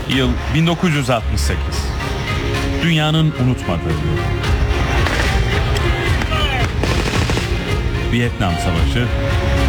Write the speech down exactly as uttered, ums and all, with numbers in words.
Yıl bin dokuz yüz altmış sekiz. Dünyanın unutmadığı yıl. Vietnam Savaşı